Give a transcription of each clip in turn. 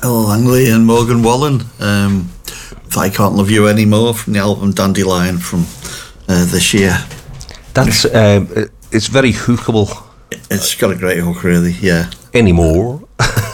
Ella Langley and Morgan Wallen. I Can't Love You Anymore from the album Dandelion from this year. That's it's very hookable. It's got a great hook, really. Yeah. Anymore.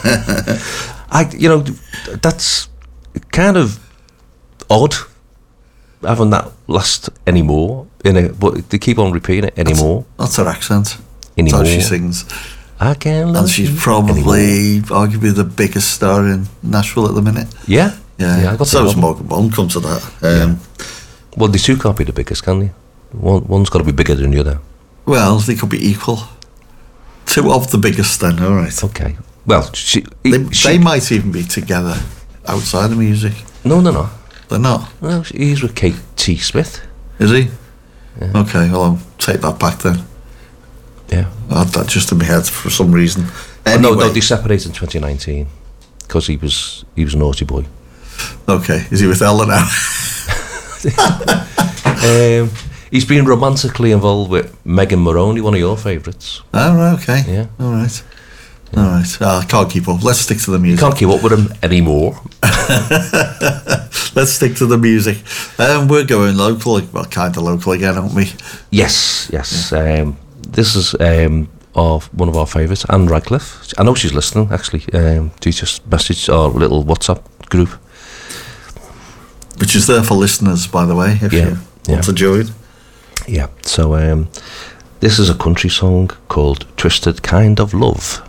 That's kind of odd having that last anymore in it, but they keep on repeating it anymore. That's her accent. Anymore. That's how she sings. I can't love And she's you probably arguably the biggest star in Nashville at the minute. Yeah. Yeah. I got So that is one. Morgan Wallen, come to that. Well, the two can't be the biggest, can they? One's got to be bigger than the other. Well, they could be equal. Two of the biggest then, all right. Okay. Well, They might even be together outside of music. No. They're not. No, he's with Kate T. Smith. Is he? Yeah. Okay, well, I'll take that back then. Yeah. I had that just in my head for some reason. Oh, Anyway, no, they separated in 2019 because he was Naughty Boy. okay, is he with Ella now? He's been romantically involved with Megan Moroney, one of your favourites. Oh, right, okay. Yeah. All right. All right. I can't keep up. Let's stick to the music. Can't keep up with him anymore. Let's stick to the music. We're going local, well, kind of local again, aren't we? Yes. This is one of our favourites, Anne Radcliffe. I know she's listening, actually. She just messaged our little WhatsApp group. Which is there for listeners, by the way, if you want to join. Yeah, so this is a country song called Twisted Kind of Love.